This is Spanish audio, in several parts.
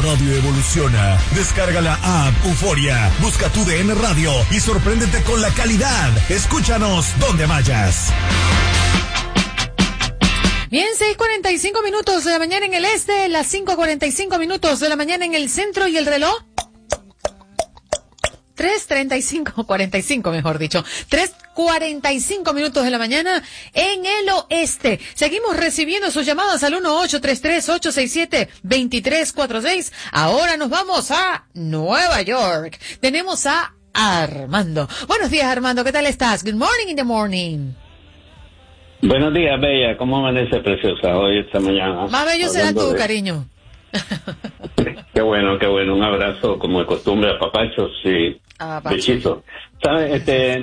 radio evoluciona. Descarga la app Euforia, busca tu DN Radio y sorpréndete con la calidad. Escúchanos donde vayas. Bien, 6:45 minutos de la mañana en el este, las 5:45 minutos de la mañana en el centro y el reloj 3:45 mejor dicho, 3:45 minutos de la mañana en el oeste. Seguimos recibiendo sus llamadas al 1-833-867-2346. Ahora nos vamos a Nueva York. Tenemos a Armando. Buenos días, Armando, ¿qué tal estás? Good morning in the morning. Buenos días, Bella. ¿Cómo amanece, preciosa, hoy, esta mañana? Más bello será tú, cariño. Qué bueno, qué bueno. Un abrazo, como de costumbre, a papachos y besitos. ¿Sabes?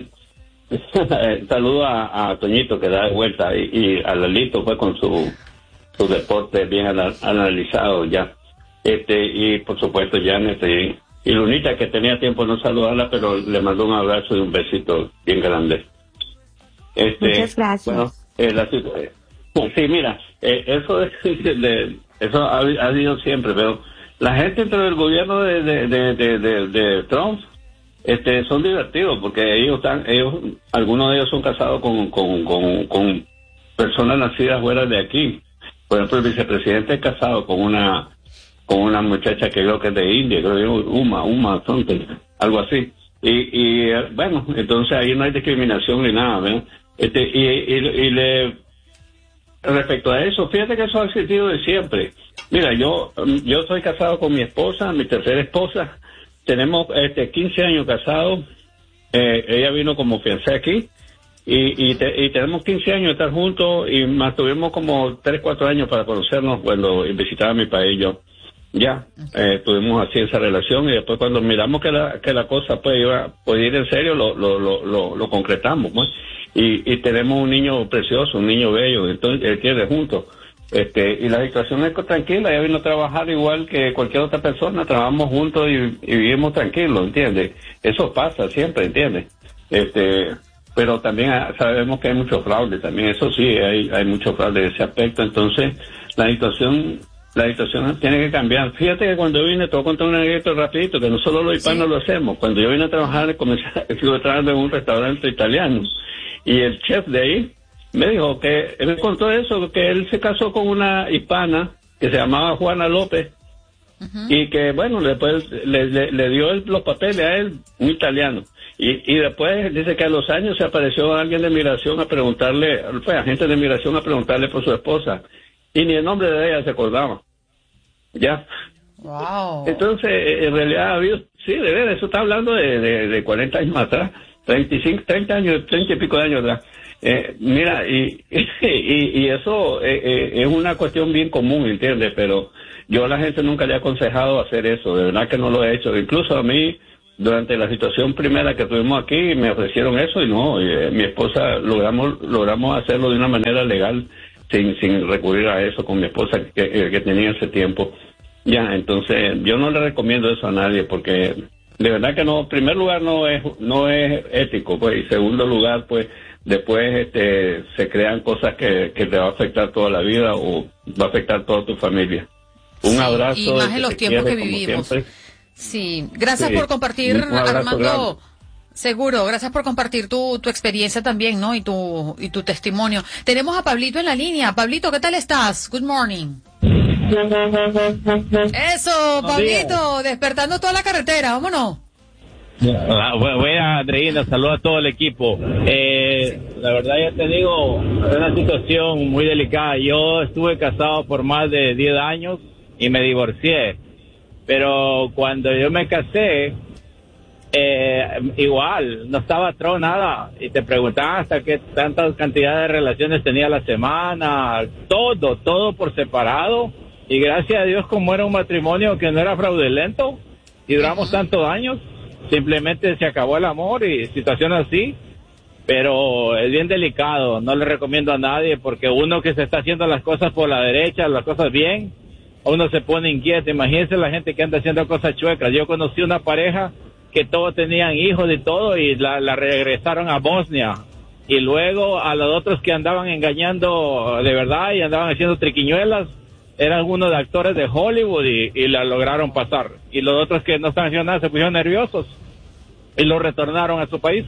Saludo a Toñito, que da de vuelta, y a Lalito, pues, con su deporte bien analizado ya. Y, por supuesto, Janet y Lunita, que tenía tiempo de no saludarla, pero le mando un abrazo y un besito bien grande. Muchas gracias. Bueno, sí, mira, eso ha habido siempre, pero la gente dentro del gobierno de Trump son divertidos, porque algunos de ellos son casados con personas nacidas fuera de aquí. Por ejemplo, el vicepresidente es casado con una muchacha que creo que es de India, creo que es Uma algo así. Y bueno, entonces ahí no hay discriminación ni nada, ¿verdad? Respecto a eso, fíjate que eso ha existido de siempre. Mira, yo soy casado con mi esposa, mi tercera esposa. Tenemos 15 años casados. Ella vino como fiancé aquí. Y tenemos 15 años de estar juntos, y más tuvimos como 3-4 años para conocernos cuando visitaba mi país yo. Ya, tuvimos así esa relación, y después cuando miramos que la cosa podía ir en serio, lo concretamos, pues. Y tenemos un niño precioso, un niño bello, entonces quiere juntos. Y la situación es tranquila. Ella vino a trabajar igual que cualquier otra persona, trabajamos juntos y vivimos tranquilos, ¿entiendes? Eso pasa siempre, ¿entiendes? Pero también sabemos que hay mucho fraude, también eso sí, hay mucho fraude en ese aspecto. Entonces la situación tiene que cambiar. Fíjate que cuando yo vine, te voy a contar un anécdota rapidito, que no solo los hispanos lo hacemos. Cuando yo vine a trabajar, estuve trabajando en un restaurante italiano, y el chef de ahí me dijo que, él me contó eso, que él se casó con una hispana que se llamaba Juana López, y que, bueno, después le dio los papeles a él, un italiano. Y después dice que a los años se apareció alguien de migración a preguntarle, agente de migración a preguntarle por su esposa, y ni el nombre de ella se acordaba. Ya. Wow. Entonces, en realidad ha habido, sí, de verdad, eso está hablando de 40 años más atrás, 30 y pico de años atrás. Mira, y eso es una cuestión bien común, ¿entiendes? Pero yo a la gente nunca le he aconsejado hacer eso, de verdad que no lo he hecho. Incluso a mí, durante la situación primera que tuvimos aquí, me ofrecieron eso, y no, mi esposa logramos hacerlo de una manera legal, sin recurrir a eso con mi esposa que tenía ese tiempo. Ya, entonces yo no le recomiendo eso a nadie, porque de verdad que no. En primer lugar, no es ético, pues, y segundo lugar, pues, después se crean cosas que te va a afectar toda la vida, o va a afectar toda tu familia. Un abrazo. Y más en los tiempos que vivimos. Siempre. Sí, gracias por compartir, Armando. Grande. Seguro, gracias por compartir tu experiencia también, ¿no? Y tu testimonio. Tenemos a Pablito en la línea. Pablito, ¿qué tal estás? Good morning. Eso, Pablito, despertando toda la carretera, vámonos. Buena, Andreina, saludos a todo el equipo. La verdad, ya te digo, es una situación muy delicada. Yo estuve casado por más de 10 años y me divorcié. Pero cuando yo me casé, igual, no estaba atrás nada. Y te preguntaban hasta qué tantas cantidades de relaciones tenía la semana, todo por separado. Y gracias a Dios, como era un matrimonio que no era fraudulento y duramos tantos años, simplemente se acabó el amor y situación así. Pero es bien delicado, no le recomiendo a nadie, porque uno que se está haciendo las cosas por la derecha, las cosas bien, uno se pone inquieto. Imagínense la gente que anda haciendo cosas chuecas. Yo conocí una pareja que todos tenían hijos y todo, y la regresaron a Bosnia. Y luego a los otros que andaban engañando de verdad y andaban haciendo triquiñuelas, eran unos de actores de Hollywood y la lograron pasar. Y los otros que no estaban haciendo nada se pusieron nerviosos y lo retornaron a su país.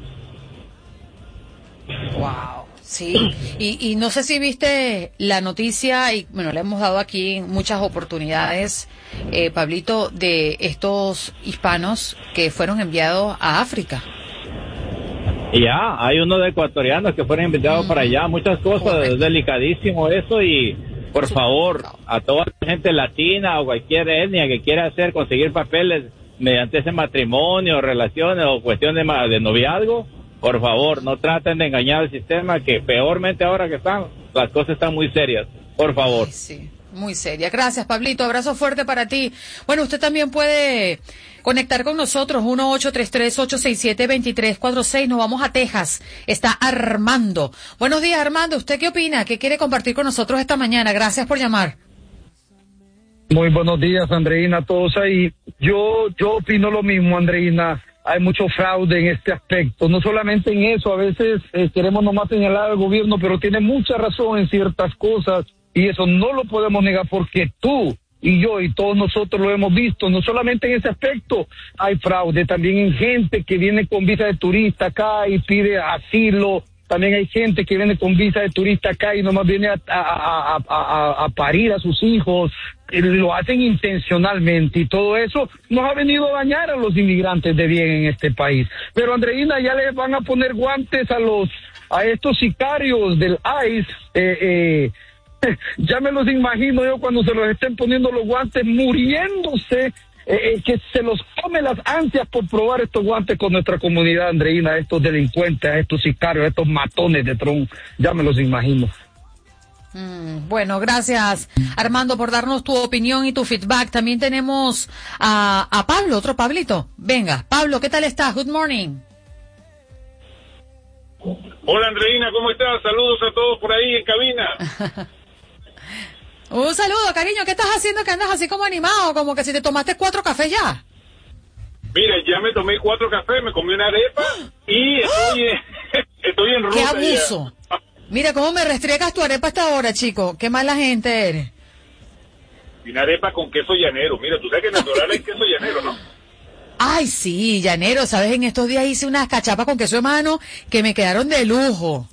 Wow, sí. Y no sé si viste la noticia, y bueno, le hemos dado aquí muchas oportunidades, Pablito, de estos hispanos que fueron enviados a África. Ya, hay unos de ecuatorianos que fueron invitados para allá, muchas cosas. Correcto. Es delicadísimo eso y por favor, a toda la gente latina o cualquier etnia que quiera conseguir papeles mediante ese matrimonio, relaciones o cuestiones de noviazgo, por favor, no traten de engañar al sistema, que peormente ahora que las cosas están muy serias, por favor. Ay, sí, muy seria. Gracias, Pablito, abrazo fuerte para ti. Bueno, usted también puede conectar con nosotros, 1-833-867-2346. Nos vamos a Texas. Está Armando. Buenos días, Armando. ¿Usted qué opina? ¿Qué quiere compartir con nosotros esta mañana? Gracias por llamar. Muy buenos días, Andreina, a todos ahí. Yo opino lo mismo, Andreina. Hay mucho fraude en este aspecto. No solamente en eso, a veces queremos nomás señalar al gobierno, pero tiene mucha razón en ciertas cosas y eso no lo podemos negar porque tú y yo y todos nosotros lo hemos visto. No solamente en ese aspecto hay fraude, también en gente que viene con visa de turista acá y pide asilo. También hay gente que viene con visa de turista acá y nomás viene a parir a sus hijos. Lo hacen intencionalmente y todo eso nos ha venido a dañar a los inmigrantes de bien en este país. Pero Andreina, ya les van a poner guantes a estos sicarios del ICE. Ya me los imagino yo cuando se los estén poniendo los guantes muriéndose. Que se los come las ansias por probar estos guantes con nuestra comunidad, Andreina, a estos delincuentes, a estos sicarios, a estos matones de Trump, ya me los imagino. Bueno, gracias, Armando, por darnos tu opinión y tu feedback. También tenemos a Pablo, otro Pablito. Venga, Pablo, ¿qué tal estás? Good morning. Hola, Andreina, ¿cómo estás? Saludos a todos por ahí en cabina. Un saludo, cariño. ¿Qué estás haciendo que andas así como animado? Como que si te tomaste 4 cafés ya. Mira, ya me tomé 4 cafés, me comí una arepa y estoy en ruta. ¡Qué abuso! Ya. Mira cómo me restriegas tu arepa hasta ahora, chico. Qué mala gente eres. Y una arepa con queso llanero. Mira, tú sabes que en el Doral hay queso llanero, ¿no? Ay, sí, llanero. ¿Sabes? En estos días hice unas cachapas con queso de mano que me quedaron de lujo.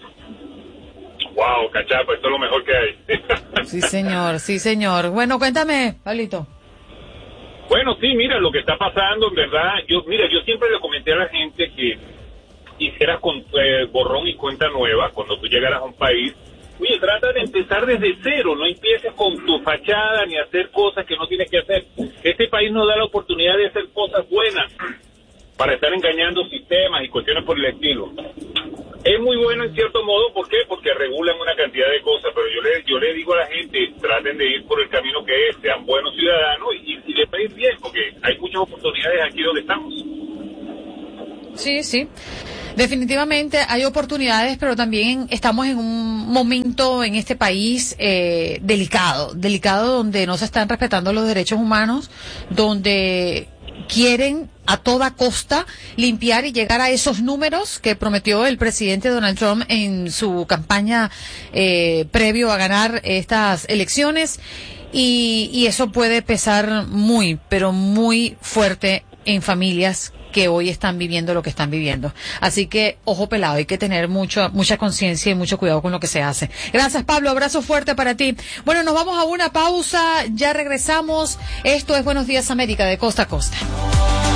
Wow, cachapa, esto es lo mejor que hay. Sí, señor, sí, señor. Bueno, cuéntame, Pablito. Bueno, sí, mira, lo que está pasando, en verdad, yo siempre le comenté a la gente que hicieras con borrón y cuenta nueva cuando tú llegaras a un país. Oye, trata de empezar desde cero, no empieces con tu fachada ni hacer cosas que no tienes que hacer. Este país nos da la oportunidad de hacer cosas buenas para estar engañando sistemas y cuestiones por el estilo. Es muy bueno en cierto modo, ¿por qué? Porque regulan una cantidad de cosas, pero yo le digo a la gente, traten de ir por el camino que es, sean buenos ciudadanos y les va a ir bien, porque hay muchas oportunidades aquí donde estamos. Sí, sí. Definitivamente hay oportunidades, pero también estamos en un momento en este país delicado, donde no se están respetando los derechos humanos, donde quieren a toda costa limpiar y llegar a esos números que prometió el presidente Donald Trump en su campaña previo a ganar estas elecciones y eso puede pesar muy, pero muy fuerte en familias que hoy están viviendo lo que están viviendo. Así que, ojo pelado, hay que tener mucha conciencia y mucho cuidado con lo que se hace. Gracias, Pablo, abrazo fuerte para ti. Bueno, nos vamos a una pausa, ya regresamos. Esto es Buenos Días América, de costa a costa.